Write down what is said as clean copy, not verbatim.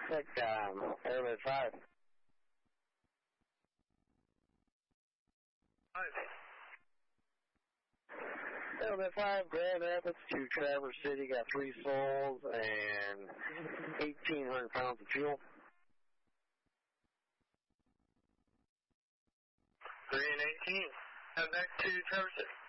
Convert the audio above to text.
Airman 5. 5. Airman 5, Grand Rapids to Traverse City, got 3 souls and 1,800 pounds of fuel. 3 and 18. Head back to Traverse City.